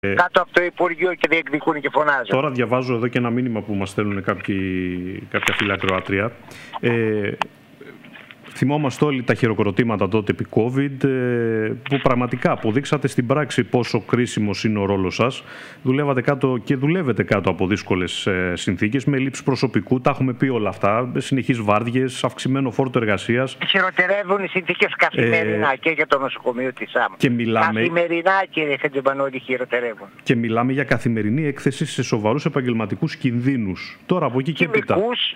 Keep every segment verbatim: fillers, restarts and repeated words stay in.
κάτω από το Υπουργείο και διεκδικούν και φωνάζουν. Τώρα διαβάζω εδώ και ένα μήνυμα που μας στέλνουν κάποιοι, κάποια φίλα ακροάτρια. Ε, θυμόμαστε όλοι τα χειροκροτήματα τότε επί COVID, ε, που πραγματικά αποδείξατε στην πράξη πόσο κρίσιμος είναι ο ρόλος σας. Δουλεύατε κάτω και δουλεύετε κάτω από δύσκολες ε, συνθήκες, με έλλειψη προσωπικού, τα έχουμε πει όλα αυτά, συνεχείς βάρδιες, αυξημένο φόρτο εργασίας. Χειροτερεύουν οι συνθήκες καθημερινά ε, και για το νοσοκομείο της ΣΑΜ. Και μιλάμε, καθημερινά, κύριε Χατζημπανόλη, χειροτερεύουν. Και μιλάμε για καθημερινή έκθεση σε σοβαρούς επαγγελματικούς κινδύνους. Τώρα από εκεί και έπειτα.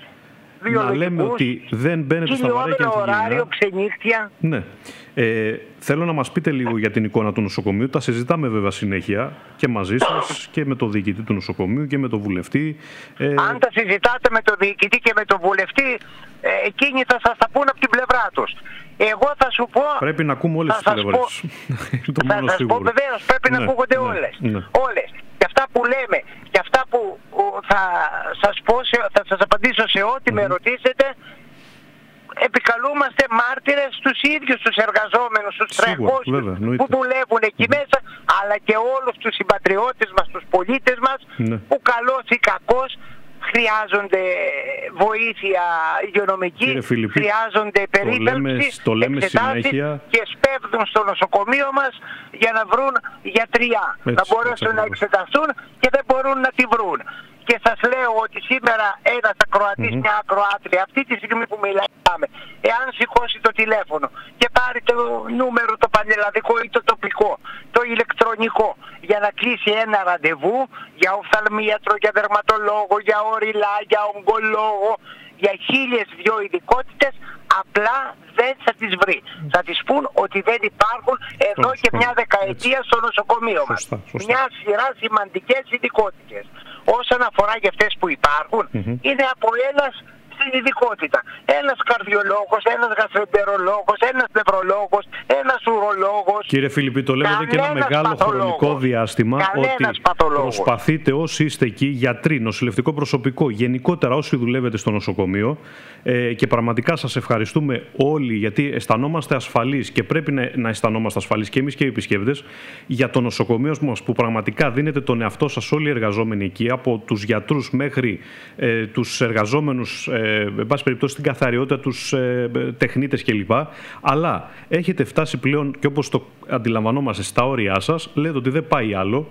Να λέμε ότι δεν μπαίνετε στα βαρέα και ωράριο, ξενύχτια. Ναι. Ε, θέλω να μας πείτε λίγο για την εικόνα του νοσοκομείου. Τα συζητάμε βέβαια συνέχεια και μαζί σας και με το διοικητή του νοσοκομείου και με το βουλευτή. Ε, Αν τα συζητάτε με το διοικητή και με το βουλευτή, ε, εκείνοι θα σας τα πούν από την πλευρά τους. Εγώ θα σου πω... Πρέπει να ακούμε όλες τις πλευρές. Θα σας πω βεβαίως, πρέπει ναι, να ακούγονται ναι, όλες. Ναι. Όλες. Και αυτά που λέμε και αυτά που θα σας πω, θα σας απαντήσω σε ό,τι mm-hmm. με ρωτήσετε, επικαλούμαστε μάρτυρες στους ίδιους τους εργαζόμενους, τους τρεχόσιους που δουλεύουν εκεί mm-hmm. μέσα, αλλά και όλους τους συμπατριώτες μας, τους πολίτες μας, mm-hmm. που καλώς ή κακώς χρειάζονται βοήθεια υγειονομική, Φιλιππή, χρειάζονται περίπτωση, εξετάσεις και σπέβδουν στο νοσοκομείο μας για να βρουν γιατριά, έτσι, να μπορέσουν έτσι, να εξεταστούν και δεν μπορούν να τη βρουν. Και σας λέω ότι σήμερα ένας ακροατής, mm-hmm. μια ακροάτρια, αυτή τη στιγμή που μιλάμε, εάν σηκώσει το τηλέφωνο και πάρει το νούμερο το πανελλαδικό ή το τοπικό, το ηλεκτρονικό, για να κλείσει ένα ραντεβού για οφθαλμίατρο, για δερματολόγο, για οριλά, για ογκολόγο, για χίλιες δυο ειδικότητες, απλά δεν θα τις βρει. Mm. Θα τις πούν ότι δεν υπάρχουν εδώ σωστά, και μια δεκαετία έτσι. Στο νοσοκομείο μας. Σωστά, σωστά. Μια σειρά σημαντικές ειδικότητες. Όσον αφορά για αυτές που υπάρχουν, mm-hmm. είναι από ένας στην ειδικότητα. Ένας καρδιολόγος, ένας γαστροεντερολόγος, ένας νευρολόγος, ένας ουρολόγος. Κύριε Φιλιππή, το λέμε εδώ και ένα μεγάλο χρονικό διάστημα ότι πατολόγος. Προσπαθείτε όσοι είστε εκεί, γιατροί, νοσηλευτικό προσωπικό, γενικότερα όσοι δουλεύετε στο νοσοκομείο, ε, και πραγματικά σας ευχαριστούμε όλοι, γιατί αισθανόμαστε ασφαλείς και πρέπει να, να αισθανόμαστε ασφαλείς και εμείς και οι επισκέπτες για το νοσοκομείο μας, που πραγματικά δίνετε τον εαυτό σας όλοι οι εργαζόμενοι εκεί, από τους γιατρούς μέχρι ε, τους εργαζόμενους, ε, εν πάση περιπτώσει στην καθαριότητα, τους ε, τεχνίτες κλπ. Αλλά έχετε φτάσει πλέον, και όπως το αντιλαμβανόμαστε, στα όρια σας, λέτε ότι δεν πάει άλλο,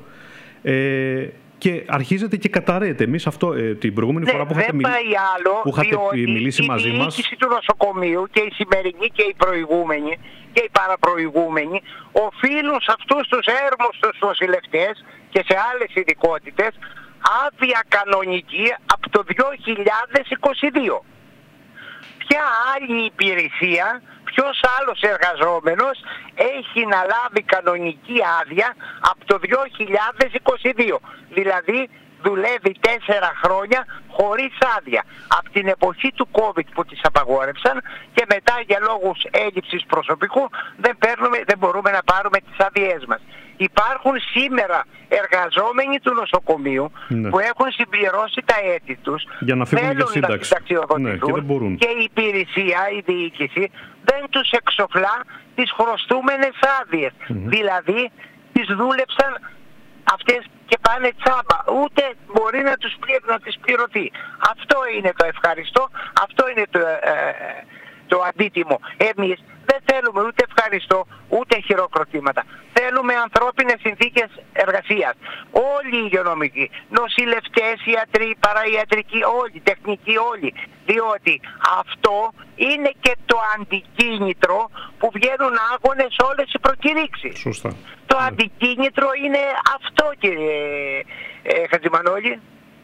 ε, και αρχίζετε και καταραίτε. Εμείς αυτό ε, την προηγούμενη ναι, φορά που είχατε, μιλ... άλλο, που είχατε μιλήσει η μαζί μας. Η διοίκηση του νοσοκομείου και η σημερινή και η προηγούμενη και οι παραπροηγούμενοι οφείλουν σε αυτούς τους έρμοστους νοσηλευτές και σε άλλες ειδικότητες άδεια κανονική από το δύο χιλιάδες είκοσι δύο. Ποια άλλη υπηρεσία, ποιος άλλος εργαζόμενος έχει να λάβει κανονική άδεια από το δύο χιλιάδες είκοσι δύο. Δηλαδή δουλεύει τέσσερα χρόνια χωρίς άδεια. Από την εποχή του COVID που τις απαγόρευσαν και μετά για λόγους έλλειψης προσωπικού δεν, παίρνουμε, δεν μπορούμε να πάρουμε τις άδειές μας. Υπάρχουν σήμερα εργαζόμενοι του νοσοκομείου ναι. που έχουν συμπληρώσει τα έτη τους, για να φύγουν για σύνταξη. Να συνταξιοδοτηθούν, ναι, και, δεν και η υπηρεσία, η διοίκηση δεν τους εξοφλά τις χρωστούμενες άδειες. Mm-hmm. Δηλαδή τις δούλεψαν αυτές και πάνε τσάμπα. Ούτε μπορεί να, τους πλη, να τις πληρωθεί. Αυτό είναι το ευχαριστώ, αυτό είναι το, ε, το αντίτιμο. Εμείς δεν θέλουμε ούτε ευχαριστώ, ούτε χειροκροτήματα. Θέλουμε ανθρώπινες συνθήκες εργασίας. Όλοι οι υγειονομικοί, νοσηλευτές, ιατροί, παραϊατρικοί, όλοι, τεχνικοί, όλοι. Διότι αυτό είναι και το αντικίνητρο που βγαίνουν άγονες όλες οι προκηρύξεις. Σωστά. Το yeah. αντικίνητρο είναι αυτό, κύριε ε, Χατζημανόλη.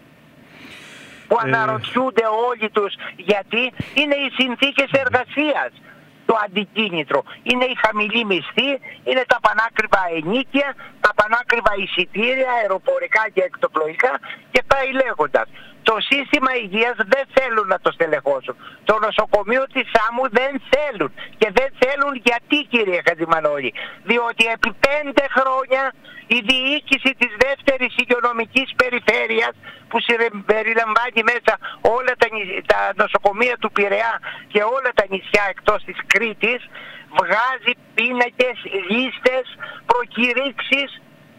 Που ε... αναρωτιούνται όλοι τους γιατί είναι οι συνθήκες εργασίας. Το αντικίνητρο είναι η χαμηλή μισθή, είναι τα πανάκριβα ενίκια, τα πανάκριβα εισιτήρια, αεροπορικά και εκτοπλοϊκά και πάει λέγοντας. Το σύστημα υγείας δεν θέλουν να το στελεχώσουν. Το νοσοκομείο της Σάμου δεν θέλουν. Και δεν θέλουν γιατί, κύριε Χατζημανόλη? Διότι επί πέντε χρόνια η διοίκηση της δεύτερης υγειονομικής περιφέρειας, που περιλαμβάνει μέσα όλα τα, τα νοσοκομεία του Πειραιά και όλα τα νησιά εκτός της Κρήτης, βγάζει πίνακες, λίστες, προκηρύξεις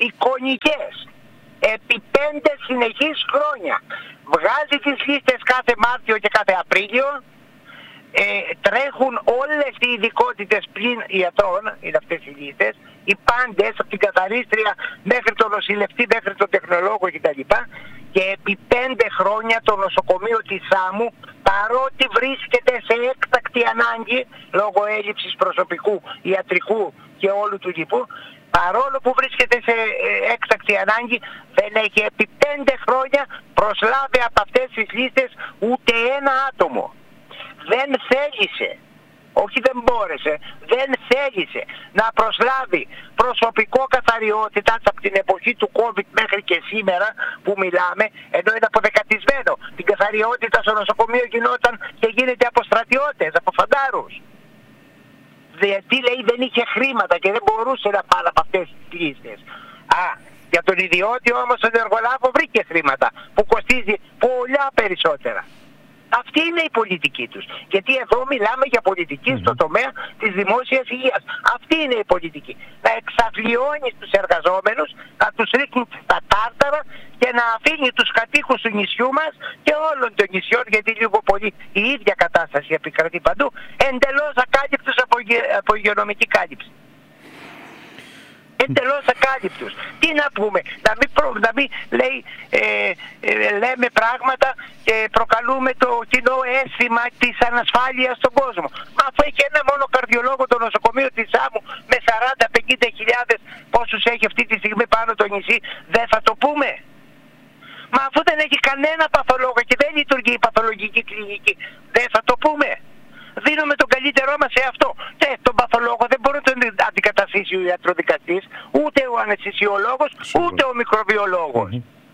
εικονικές, επί πέντε συνεχείς χρόνια. Βγάζει τις λίστες κάθε Μάρτιο και κάθε Απρίλιο, ε, τρέχουν όλες οι ειδικότητες πλην ιατρών, είναι αυτές οι λίστες, οι πάντες, από την καθαρίστρια μέχρι τον νοσηλευτή, μέχρι τον τεχνολόγο κτλ. Και επί πέντε χρόνια το νοσοκομείο της Σάμου, παρότι βρίσκεται σε έκτακτη ανάγκη, λόγω έλλειψης προσωπικού, ιατρικού και όλου του λοιπού, παρόλο που βρίσκεται σε έκτακτη ανάγκη, δεν έχει επί πέντε χρόνια προσλάβει από αυτές τις λίστες ούτε ένα άτομο. Δεν θέλησε, όχι δεν μπόρεσε, δεν θέλησε να προσλάβει προσωπικό καθαριότητας από την εποχή του COVID μέχρι και σήμερα που μιλάμε, ενώ είναι αποδεκατισμένο. Την καθαριότητα στο νοσοκομείο γινόταν και γίνεται από στρατιώτες, από φαντάρους. Γιατί λέει δεν είχε χρήματα και δεν μπορούσε να πάρει από αυτές τις λίστες. Α, για τον ιδιώτη όμως τον εργολάβο βρήκε χρήματα που κοστίζει πολλά περισσότερα. Αυτή είναι η πολιτική τους. Γιατί εδώ μιλάμε για πολιτική mm-hmm. στον τομέα της δημόσιας υγείας. Αυτή είναι η πολιτική. Να εξαθλιώνει τους εργαζόμενους, να τους ρίχνει στα τάρταρα και να αφήνει τους κατοίκους του νησιού μας και όλων των νησιών, γιατί λίγο πολύ η ίδια κατάσταση επικρατεί παντού, εντελώς ακάλυπτους από, από υγειονομική κάλυψη. Εντελώς ακάλυπτους. Τι να πούμε, να μην, προ, να μην λέει, ε, ε, λέμε πράγματα και προκαλούμε το κοινό αίσθημα της ανασφάλειας στον κόσμο. Μα αφού έχει ένα μόνο καρδιολόγο το νοσοκομείο της Σάμου με σαράντα με πενήντα χιλιάδες πόσους έχει αυτή τη στιγμή πάνω το νησί, δεν θα το πούμε? Μα αφού δεν έχει κανένα παθολόγο και δεν λειτουργεί η παθολογική κλινική, δεν θα το πούμε? Δίνουμε τον καλύτερό μας σε αυτό. Και τον παθολόγο δεν μπορεί να τον αντικαταστήσει ο ιατροδικαστής, ούτε ο αναισθησιολόγος, ούτε ο μικροβιολόγος.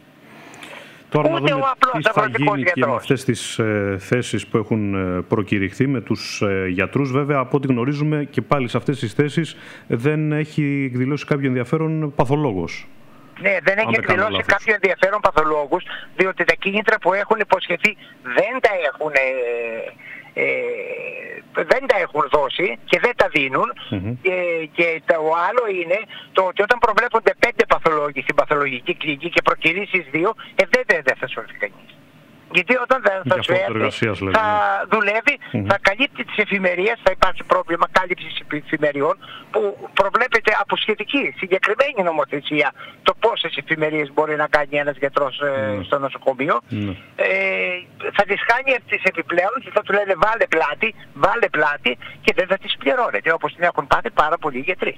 Mm-hmm. Τώρα ούτε ο απλός τι θα γίνει και με αυτές τις ε, θέσεις που έχουν ε, προκηρυχθεί με τους ε, γιατρούς. Βέβαια, από ό,τι γνωρίζουμε και πάλι σε αυτές τις θέσεις δεν έχει εκδηλώσει κάποιο ενδιαφέρον παθολόγος. Ναι, δεν έχει εκδηλώσει κάποιο ενδιαφέρον παθολόγους, διότι τα κίνητρα που έχουν υποσχεθεί δεν τα έχουν... Ε, Ε, δεν τα έχουν δώσει και δεν τα δίνουν. Mm-hmm. και, και το άλλο είναι το ότι όταν προβλέπονται πέντε παθολόγοι στην παθολογική κλινική και προκηρύσεις δύο, ε, δεν, δεν, δεν θα σου έρθει κανείς. Γιατί όταν δεν θα σου έρθει, θα δουλεύει, mm-hmm. θα καλύπτει τις εφημερίες, θα υπάρχει πρόβλημα κάλυψης εφημεριών που προβλέπεται από σχετική συγκεκριμένη νομοθεσία το πόσες εφημερίες μπορεί να κάνει ένας γιατρός mm-hmm. στο νοσοκομείο. Mm-hmm. Ε, θα τις κάνει από τις επιπλέον και θα του λένε βάλε πλάτη, βάλε πλάτη και δεν θα τις πληρώνεται, όπως την έχουν πάθει πάρα πολλοί γιατροί.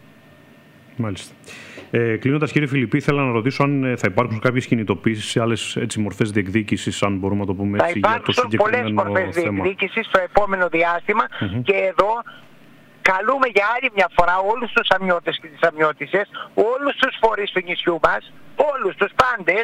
Μάλιστα. Ε, κλείνοντας, κύριε Φιλιππή, ήθελα να ρωτήσω αν θα υπάρξουν κάποιες κινητοποίησεις ή άλλες έτσι, μορφές διεκδίκησης, αν μπορούμε να το πούμε έτσι, για το συγκεκριμένο θέμα. Θα υπάρξουν πολλές μορφές διεκδίκησης στο επόμενο διάστημα mm-hmm. και εδώ καλούμε για άλλη μια φορά όλους τους αμοιώτες και τις αμοιώτισσες, όλους τους φορείς του νησιού μας, όλους τους πάντες,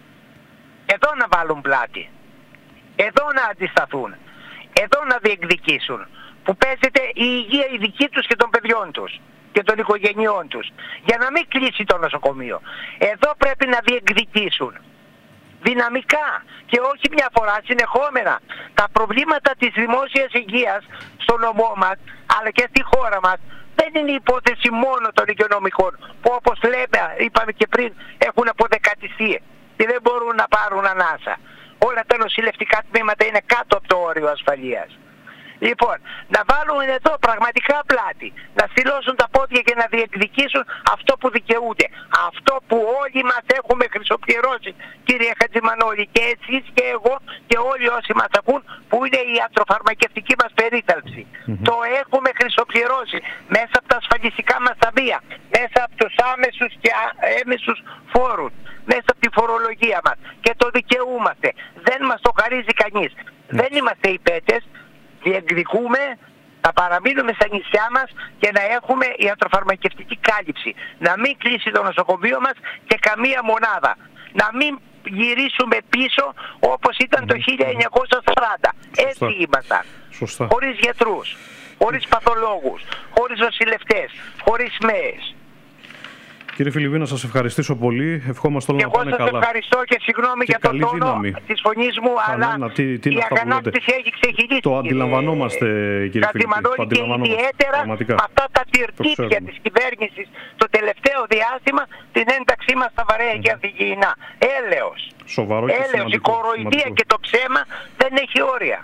εδώ να βάλουν πλάτη, εδώ να αντισταθούν, εδώ να διεκδικήσουν, που παίζεται η υγεία η δική τους και των παιδιών τους και των οικογενειών τους, για να μην κλείσει το νοσοκομείο. Εδώ πρέπει να διεκδικήσουν δυναμικά και όχι μια φορά, συνεχόμενα. Τα προβλήματα της δημόσιας υγείας στο νομό μας αλλά και στη χώρα μας δεν είναι υπόθεση μόνο των υγειονομικών που, όπως λέμε, είπαμε και πριν, έχουν αποδεκατιστεί και δεν μπορούν να πάρουν ανάσα. Όλα τα νοσηλευτικά τμήματα είναι κάτω από το όριο ασφαλείας. Λοιπόν, να βάλουν εδώ πραγματικά πλάτη, να στυλώσουν τα πόδια και να διεκδικήσουν αυτό που δικαιούνται. Αυτό που όλοι μας έχουμε χρυσοπληρώσει, κύριε Χατζημανόλη, και εσείς και εγώ και όλοι όσοι μας ακούν, που είναι η ιατροφαρμακευτική μας περίθαλψη. Mm-hmm. Το έχουμε χρυσοπληρώσει μέσα από τα ασφαλιστικά μας ταμεία, μέσα από τους άμεσους και έμεσους φόρους, μέσα από τη φορολογία μας, και το δικαιούμαστε. Δεν μας το χαρίζει κανείς. Mm-hmm. Δεν είμαστε υπέτες. Διεκδικούμε να παραμείνουμε στα νησιά μας και να έχουμε ιατροφαρμακευτική κάλυψη. Να μην κλείσει το νοσοκομείο μας και καμία μονάδα. Να μην γυρίσουμε πίσω όπως ήταν το χίλια εννιακόσια σαράντα. Έτσι ήμασταν. Σωστά. Χωρίς γιατρούς, χωρίς παθολόγους, χωρίς νοσηλευτές, χωρίς ΜΕΕΣ. Κύριε Φιλιππή, να σας ευχαριστήσω πολύ. Ευχόμαστε όλα να πάνε καλά. Εγώ σας ευχαριστώ και συγγνώμη και για τον τόνο δύναμη της φωνής μου, Κανένα, αλλά τι, τι η αγανάκτηση έχει ξεχυλήσει. Το αντιλαμβανόμαστε, κύριε Φιλιππή. Το αντιλαμβανόμαστε. Και ιδιαίτερα με αυτά τα τυρτύπια της κυβέρνησης το τελευταίο διάστημα, την ένταξή μας στα βαρέα και αφηγεινά. Έλεος. Σοβαρό και Έλεος. Η κοροϊδία και το ψέμα δεν έχει όρια.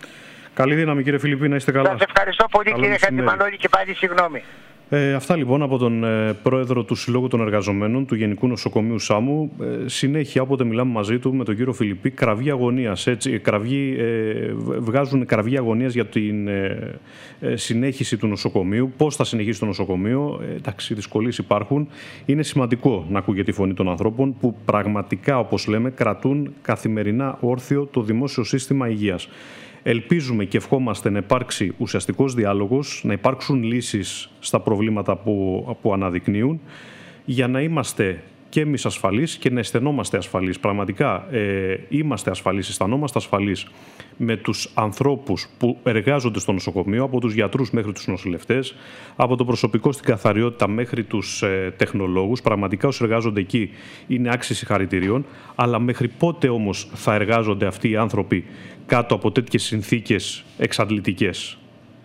Καλή δύναμη, κύριε Φιλιππή, να είστε καλά. Σας ευχαριστώ πολύ, Καλό κύριε Χατζημανόλη, και πάλι συγγνώμη. Ε, αυτά λοιπόν από τον ε, πρόεδρο του Συλλόγου των Εργαζομένων του Γενικού Νοσοκομείου Σάμου. Ε, συνέχεια, όποτε μιλάμε μαζί του με τον κύριο Φιλιππή, κραυγή αγωνίας. Έτσι, κραυγή, ε, βγάζουν κραυγή αγωνίας για την ε, ε, συνέχιση του νοσοκομείου. Πώς θα συνεχίσει το νοσοκομείο. Ε, εντάξει, δυσκολίες υπάρχουν. Είναι σημαντικό να ακούγεται η φωνή των ανθρώπων που πραγματικά, όπως λέμε, κρατούν καθημερινά όρθιο το δημόσιο σύστημα υγείας. Ελπίζουμε και ευχόμαστε να υπάρξει ουσιαστικός διάλογος, να υπάρξουν λύσεις στα προβλήματα που, που αναδεικνύουν, για να είμαστε και εμείς ασφαλείς και να αισθανόμαστε ασφαλείς. Πραγματικά ε, είμαστε ασφαλείς, αισθανόμαστε ασφαλείς με τους ανθρώπους που εργάζονται στο νοσοκομείο, από τους γιατρούς μέχρι τους νοσηλευτές, από το προσωπικό στην καθαριότητα μέχρι τους ε, τεχνολόγους. Πραγματικά όσοι εργάζονται εκεί είναι άξιοι συγχαρητηρίων, αλλά μέχρι πότε όμως θα εργάζονται αυτοί οι άνθρωποι κάτω από τέτοιες συνθήκες εξαντλητικές?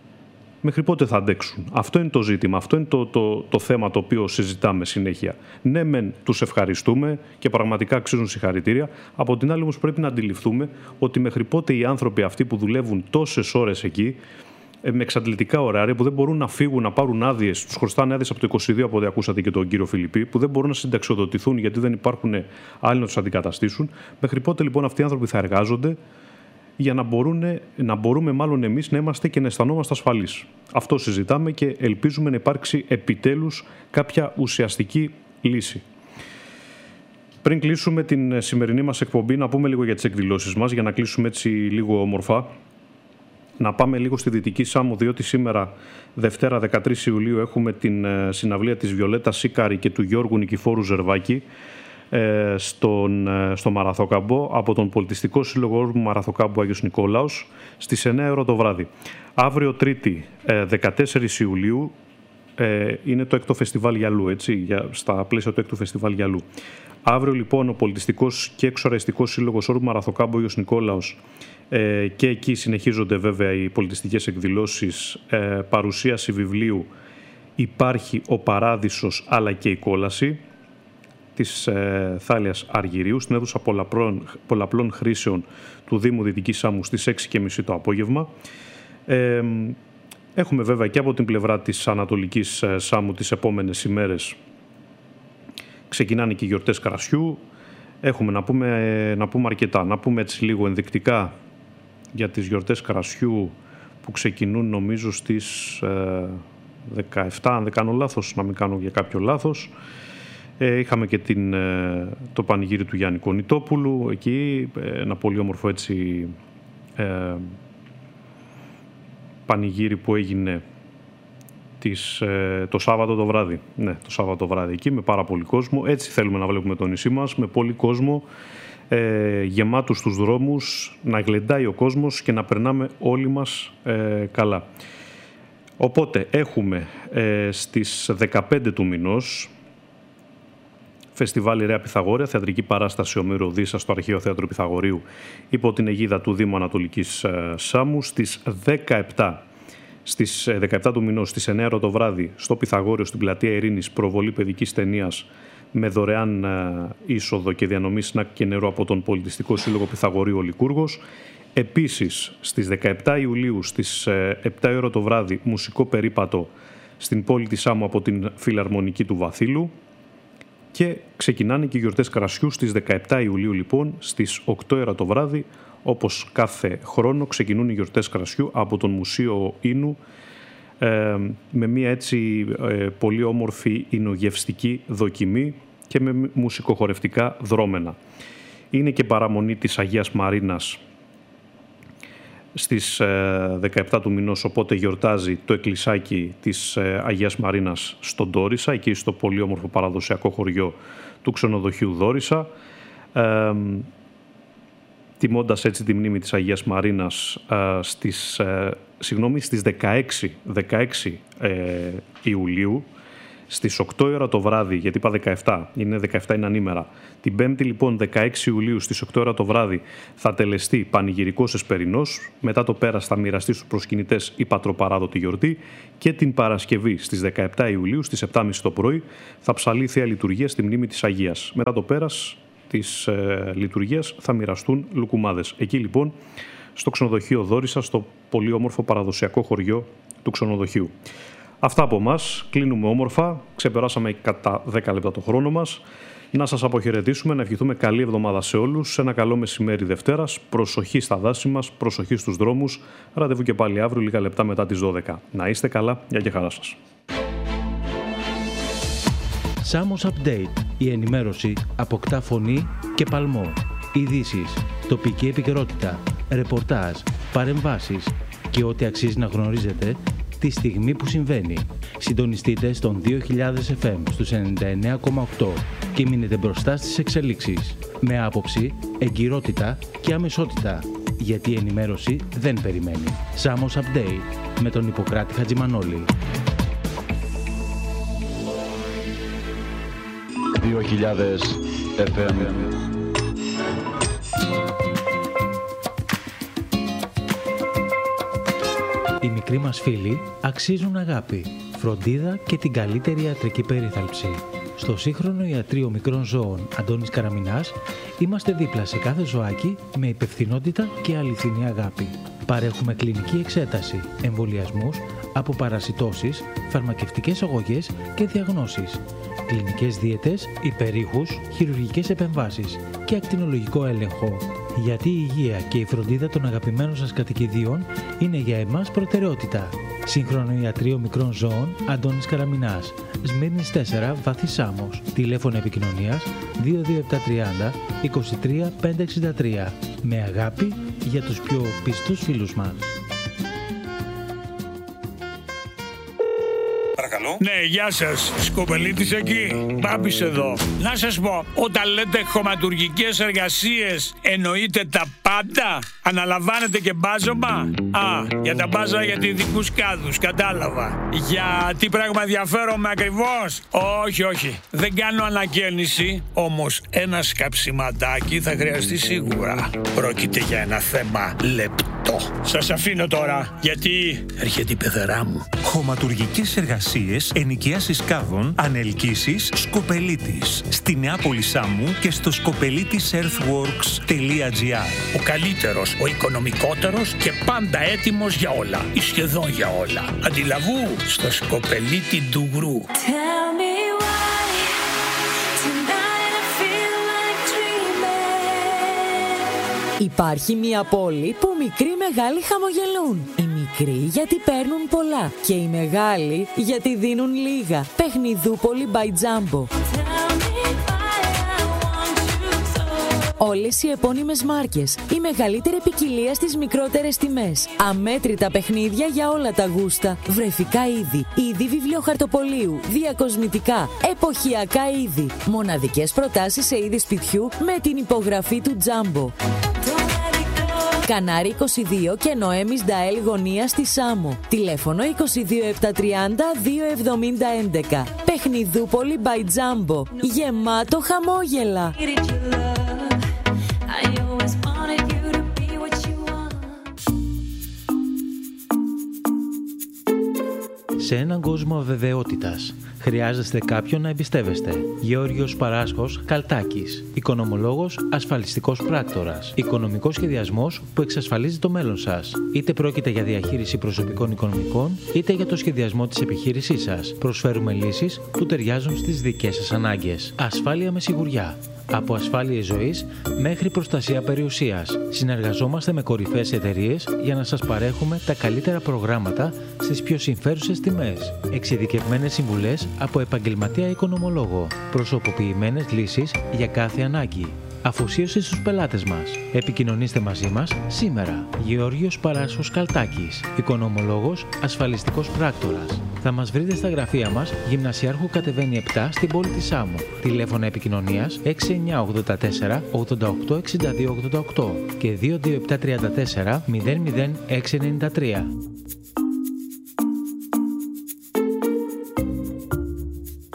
Μέχρι πότε θα αντέξουν? Αυτό είναι το ζήτημα, αυτό είναι το, το, το θέμα το οποίο συζητάμε συνέχεια. Ναι, μεν τους ευχαριστούμε και πραγματικά αξίζουν συγχαρητήρια. Από την άλλη όμως πρέπει να αντιληφθούμε ότι μέχρι πότε οι άνθρωποι αυτοί που δουλεύουν τόσες ώρες εκεί, με εξαντλητικά ωράρια, που δεν μπορούν να φύγουν, να πάρουν άδειες, τους χρωστάνε άδειες από το είκοσι δύο, από ό,τι ακούσατε και τον κύριο Φιλιππή, που δεν μπορούν να συνταξιοδοτηθούν γιατί δεν υπάρχουν άλλοι να τους αντικαταστήσουν. Μέχρι πότε λοιπόν αυτοί οι άνθρωποι θα εργάζονται, για να, μπορούν, να μπορούμε μάλλον εμείς να είμαστε και να αισθανόμαστε ασφαλείς. Αυτό συζητάμε και ελπίζουμε να υπάρξει επιτέλους κάποια ουσιαστική λύση. Πριν κλείσουμε την σημερινή μας εκπομπή, να πούμε λίγο για τις εκδηλώσεις μας, για να κλείσουμε έτσι λίγο όμορφα. Να πάμε λίγο στη Δυτική Σάμο, διότι σήμερα, Δευτέρα δεκατρείς Ιουλίου, έχουμε την συναυλία της Βιολέτα Σίκαρη και του Γιώργου Νικηφόρου Ζερβάκη, Στον, στο Μαραθοκάμπο, από τον Πολιτιστικό Σύλλογο Μαραθοκάμπο Άγιος Νικόλαος, στις εννιά ώρα το βράδυ. Αύριο Τρίτη, δεκατέσσερις Ιουλίου, είναι το έκτο φεστιβάλ Γυαλού, έτσι, για, στα πλαίσια του έκτου φεστιβάλ Γυαλού. Αύριο λοιπόν ο Πολιτιστικός και Εξοραϊστικός Σύλλογος Όρου Μαραθοκάμπο Άγιος Νικόλαος, και εκεί συνεχίζονται βέβαια οι πολιτιστικές εκδηλώσεις, παρουσίαση βιβλίου «Υπάρχει ο Παράδεισος αλλά και η κόλαση» της ε, Θάλιας Αργυρίου, στην αίθουσα πολλαπλών, πολλαπλών χρήσεων του Δήμου Δυτικής Σάμου στις έξι και μισή το απόγευμα. Ε, έχουμε βέβαια και από την πλευρά της Ανατολικής ε, Σάμου τις επόμενες ημέρες. Ξεκινάνε και οι γιορτές κρασιού. Έχουμε να πούμε, ε, να πούμε αρκετά. Να πούμε έτσι λίγο ενδεικτικά για τις γιορτές κρασιού που ξεκινούν νομίζω στις ε, δεκαεπτά, αν δεν κάνω λάθος, να μην κάνω για κάποιο λάθος. Ε, είχαμε και την, το πανηγύρι του Γιάννη Κονιτόπουλου εκεί, ένα πολύ όμορφο έτσι ε, πανηγύρι που έγινε τις, ε, το Σάββατο το βράδυ. Ναι, το Σάββατο το βράδυ εκεί με πάρα πολύ κόσμο. Έτσι θέλουμε να βλέπουμε το νησί μας, με πολύ κόσμο, ε, γεμάτους στους δρόμους, να γλεντάει ο κόσμος και να περνάμε όλοι μας ε, καλά. Οπότε έχουμε ε, στις δεκαπέντε του μηνός Φεστιβάλ Ρέα Πυθαγόρια, θεατρική παράσταση Ομήρου Οδύσσα στο Αρχαίο Θέατρο Πυθαγορείου υπό την αιγίδα του Δήμου Ανατολικής Σάμου. Στις δεκαεπτά, στις δεκαεπτά του μηνός, στις εννιά ώρα το βράδυ, στο Πυθαγόριο, στην Πλατεία Ειρήνης, προβολή παιδικής ταινίας με δωρεάν είσοδο και διανομή σνακ και νερό από τον Πολιτιστικό Σύλλογο Πυθαγορείου ο Λικούργος. Επίσης, στις δεκαεπτά Ιουλίου, στις επτά ώρα το βράδυ, μουσικό περίπατο στην πόλη της Σάμου από την Φιλαρμονική του Βαθύλου. Και ξεκινάνε και οι γιορτές κρασιού στις δεκαεπτά Ιουλίου λοιπόν, στις οκτώ ώρα το βράδυ, όπως κάθε χρόνο ξεκινούν οι γιορτές κρασιού από τον Μουσείο Ίνου, ε, με μια έτσι ε, πολύ όμορφη εινογευστική δοκιμή και με μουσικοχορευτικά δρόμενα. Είναι και παραμονή της Αγίας Μαρίνας στις δεκαεπτά του μηνός, οπότε γιορτάζει το εκκλησάκι της Αγίας Μαρίνας στον Ντόρισα, εκεί στο πολύ όμορφο παραδοσιακό χωριό του ξενοδοχείου Δόρισα, ε, τιμώντας έτσι τη μνήμη της Αγίας Μαρίνας ε, στις, ε, συγγνώμη, στις δεκαέξι, δεκαέξι ε, Ιουλίου, στις οκτώ η ώρα το βράδυ, γιατί είπα δεκαεπτά, είναι δεκαεπτά είναι ανήμερα. Την Πέμπτη λοιπόν δεκαέξι Ιουλίου στις οκτώ η ώρα το βράδυ θα τελεστεί πανηγυρικός εσπερινός. Μετά το πέρας θα μοιραστεί στους προσκυνητές η πατροπαράδοτη γιορτή και την Παρασκευή στις δεκαεπτά Ιουλίου στις επτά και μισή το πρωί θα ψαλεί η Θεία Λειτουργία στη μνήμη της Αγίας. Μετά το πέρας της ε, λειτουργίας θα μοιραστούν λουκουμάδες. Εκεί λοιπόν στο ξενοδοχείο Δόρισα, στο πολύ όμορφο παραδοσιακό χωριό του ξενοδοχείου. Αυτά από εμάς. Κλείνουμε όμορφα. Ξεπεράσαμε κατά δέκα λεπτά το χρόνο μας. Να σας αποχαιρετήσουμε, να ευχηθούμε καλή εβδομάδα σε όλους. Ένα καλό μεσημέρι Δευτέρας. Προσοχή στα δάση μας, προσοχή στους δρόμους. Ραντεβού και πάλι αύριο, λίγα λεπτά μετά τις δώδεκα. Να είστε καλά. Γεια και χαρά σας. Σάμος Update. Η ενημέρωση αποκτά φωνή και παλμό. Ειδήσεις, τοπική επικαιρότητα, ρεπορτάζ, παρεμβάσεις και ό,τι αξίζει να γνωρίζετε τη στιγμή που συμβαίνει. Συντονιστείτε στον δύο χιλιάδες εφ εμ στους ενενήντα εννέα κόμμα οκτώ και μείνετε μπροστά στις εξελίξεις. Με άποψη, εγκυρότητα και αμεσότητα. Γιατί η ενημέρωση δεν περιμένει. Σάμος Update με τον Ιπποκράτη Χατζημανόλη. δύο χιλιάδες εφ εμ. Οι μικροί μας φίλοι αξίζουν αγάπη, φροντίδα και την καλύτερη ιατρική περίθαλψη. Στο σύγχρονο ιατρείο μικρών ζώων Αντώνης Καραμινάς είμαστε δίπλα σε κάθε ζωάκι με υπευθυνότητα και αληθινή αγάπη. Παρέχουμε κλινική εξέταση, εμβολιασμούς, από παρασιτώσεις, φαρμακευτικές αγωγές και διαγνώσεις, κλινικές δίαιτες, υπερήχους, χειρουργικές επεμβάσεις και ακτινολογικό έλεγχο. Γιατί η υγεία και η φροντίδα των αγαπημένων σας κατοικιδίων είναι για εμάς προτεραιότητα. Σύγχρονο ιατρείο μικρών ζώων Αντώνης Καραμινάς, Σμύρνης τέσσερα, Βάθη Σάμος. Τηλέφωνο επικοινωνίας δύο δύο επτά τριάντα είκοσι τρία πεντακόσια εξήντα τρία. Με αγάπη για τους πιο πιστούς φίλους μας. Ναι, γεια σας. Σκοπελίτης εκεί. Μπάμπης εδώ. Να σας πω, όταν λέτε χωματουργικές εργασίες, εννοείτε τα πάντα? Αναλαμβάνετε και μπάζωμα? Α, για τα μπάζα για ειδικούς κάδους, κατάλαβα. Για τι πράγμα ενδιαφέρομαι ακριβώς? Όχι, όχι. Δεν κάνω ανακαίνιση, όμως ένα σκαψιματάκι θα χρειαστεί σίγουρα. Πρόκειται για ένα θέμα λεπτό. Σας αφήνω τώρα, γιατί έρχεται η πεθερά μου. Χωματουργικές εργασίες, ενοικίασης κάδων, ανελκύσεις, Σκοπελίτης. Στη Νεάπολη Σάμου και στο σκοπελίτης earthworks τελεία τζι άρ. Ο καλύτερος, ο οικονομικότερος και πάντα έτοιμος για όλα. Ή σχεδόν για όλα. Αντιλαβού στο Σκοπελίτη Ντουγρού. Υπάρχει μια πόλη που μικροί μεγάλοι χαμογελούν. Οι μικροί γιατί παίρνουν πολλά και οι μεγάλοι γιατί δίνουν λίγα. Παιχνιδούπολη by Jumbo. Όλες οι επώνυμες μάρκες, η μεγαλύτερη ποικιλία στις μικρότερες τιμές. Αμέτρητα παιχνίδια για όλα τα γούστα. Βρεφικά είδη, είδη βιβλιοχαρτοπολίου, διακοσμητικά, εποχιακά είδη. Μοναδικές προτάσεις σε είδη σπιτιού με την υπογραφή του Jumbo. Κανάρι είκοσι δύο και Νοέμις Νταέλ γωνία στη Σάμο. Τηλέφωνο είκοσι δύο επτακόσια τριάντα δύο εβδομήντα έντεκα. Παιχνιδούπολη by Jumbo. Γεμάτο χαμόγελα. Σε έναν κόσμο αβεβαιότητας, χρειάζεστε κάποιον να εμπιστεύεστε. Γεώργιος Παράσχος Καλτάκης. Οικονομολόγος, ασφαλιστικός πράκτορας. Οικονομικός σχεδιασμός που εξασφαλίζει το μέλλον σας. Είτε πρόκειται για διαχείριση προσωπικών οικονομικών, είτε για το σχεδιασμό της επιχείρησής σας. Προσφέρουμε λύσεις που ταιριάζουν στις δικές σας ανάγκες. Ασφάλεια με σιγουριά. Από ασφάλειες ζωής μέχρι προστασία περιουσίας. Συνεργαζόμαστε με κορυφαίες εταιρείες για να σας παρέχουμε τα καλύτερα προγράμματα στις πιο συμφέρουσες τιμές. Εξειδικευμένες συμβουλές από επαγγελματία οικονομολόγο. Προσωποποιημένες λύσεις για κάθε ανάγκη. Αφοσίωση στους πελάτες μας. Επικοινωνήστε μαζί μας σήμερα. Γεώργιος Παράσχος Καλτάκης. Οικονομολόγος, ασφαλιστικός πράκτορας. Θα μας βρείτε στα γραφεία μας, Γυμνασιάρχου κατεβαίνει επτά στην πόλη της Σάμου. Τηλέφωνα επικοινωνίας έξι εννιά ογδόντα τέσσερα ογδόντα οκτώ εξήντα δύο ογδόντα οκτώ και δύο δύο επτά τριάντα τέσσερα μηδέν μηδέν έξι ενενήντα τρία.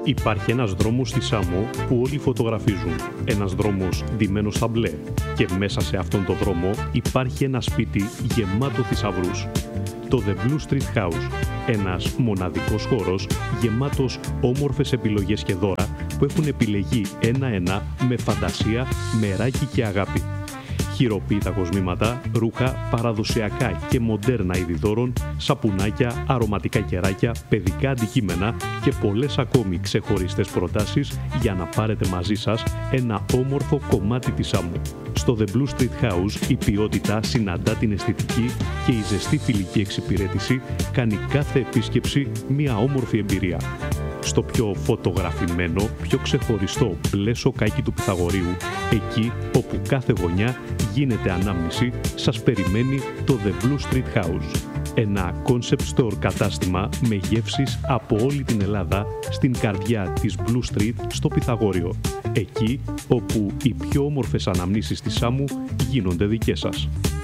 Υπάρχει ένας δρόμος στη Σάμο που όλοι φωτογραφίζουν. Ένας δρόμος ντυμένος στα μπλε. Και μέσα σε αυτόν τον δρόμο υπάρχει ένα σπίτι γεμάτο θησαυρούς. Το The Blue Street House. Ένας μοναδικός χώρος γεμάτος όμορφες επιλογές και δώρα που έχουν επιλεγεί ένα-ένα με φαντασία, μεράκι και αγάπη. Χειροποίητα κοσμήματα, ρούχα, παραδοσιακά και μοντέρνα είδη δώρων, σαπουνάκια, αρωματικά κεράκια, παιδικά αντικείμενα και πολλές ακόμη ξεχωριστές προτάσεις για να πάρετε μαζί σας ένα όμορφο κομμάτι της άμμου. Στο The Blue Street House η ποιότητα συναντά την αισθητική και η ζεστή φιλική εξυπηρέτηση κάνει κάθε επίσκεψη μια όμορφη εμπειρία. Στο πιο φωτογραφημένο, πιο ξεχωριστό μπλε σοκάκι του Πυθαγορείου, εκεί όπου κάθε γωνιά γίνεται ανάμνηση, σας περιμένει το The Blue Street House. Ένα concept store κατάστημα με γεύσεις από όλη την Ελλάδα στην καρδιά της Blue Street στο Πυθαγόριο. Εκεί όπου οι πιο όμορφες αναμνήσεις της Σάμου γίνονται δικές σας.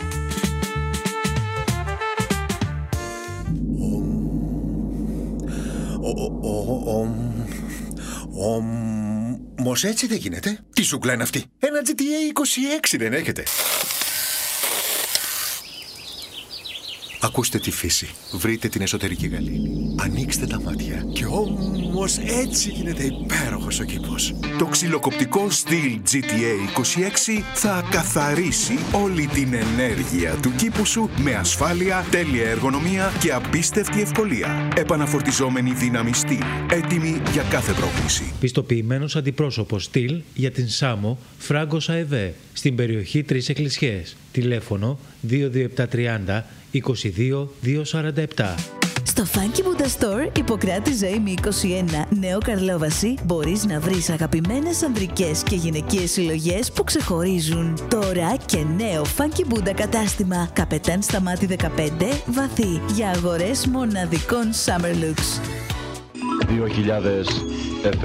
Όμως έτσι δεν γίνεται. Τι ζούγκλα είναι αυτή? Ένα τζι τι έι είκοσι έξι δεν έχετε? Ακούστε τη φύση. Βρείτε την εσωτερική γαλήνη. Ανοίξτε τα μάτια. Και όμως έτσι γίνεται υπέροχος ο κήπος. Το ξυλοκοπτικό Stihl τζι τι έι είκοσι έξι θα καθαρίσει όλη την ενέργεια του κήπου σου με ασφάλεια, τέλεια εργονομία και απίστευτη ευκολία. Επαναφορτιζόμενη δύναμη Stihl. Έτοιμη για κάθε πρόκληση. Πιστοποιημένος αντιπρόσωπος Stihl για την Σάμο, Φράγκος ΑΕΒ, στην περιοχή Τρεις Εκκλησιές. Τηλέφωνο δύο δύο επτά τριάντα είκοσι δύο διακόσια σαράντα επτά. Στο Funky Buddha Store, Ιπποκράτη Ζωήμη είκοσι ένα, Νέο Καρλόβαση, μπορείς να βρεις αγαπημένες ανδρικές και γυναικείες συλλογές που ξεχωρίζουν. Τώρα και νέο Funky Buddha κατάστημα, Καπετάν Σταμάτη δεκαπέντε, Βαθύ, για αγορές μοναδικών Summer Looks. δύο χιλιάδες